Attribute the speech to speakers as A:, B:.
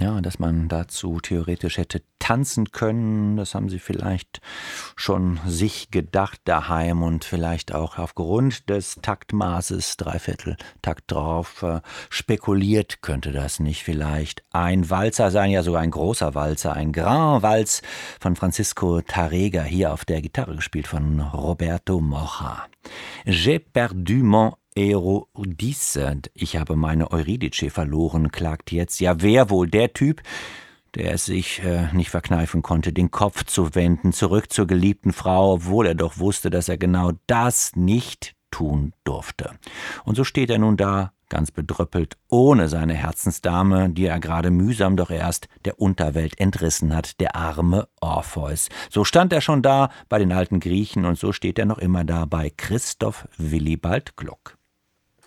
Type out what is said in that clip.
A: Ja, dass man dazu theoretisch hätte tanzen können, das haben Sie vielleicht schon sich gedacht daheim und vielleicht auch aufgrund des Taktmaßes, Dreivierteltakt drauf spekuliert, könnte das nicht vielleicht ein Walzer sein, ja sogar ein großer Walzer, ein Grand Walz von Francisco Tárrega, hier auf der Gitarre gespielt von Roberto Mocha. J'ai perdu mon Eurydice, ich habe meine Euridice verloren, klagt jetzt. Ja, wer wohl? Der Typ, der es sich nicht verkneifen konnte, den Kopf zu wenden, zurück zur geliebten Frau, obwohl er doch wusste, dass er genau das nicht tun durfte. Und so steht er nun da, ganz bedröppelt, ohne seine Herzensdame, die er gerade mühsam doch erst der Unterwelt entrissen hat, der arme Orpheus. So stand er schon da bei den alten Griechen und so steht er noch immer da bei Christoph Willibald Gluck.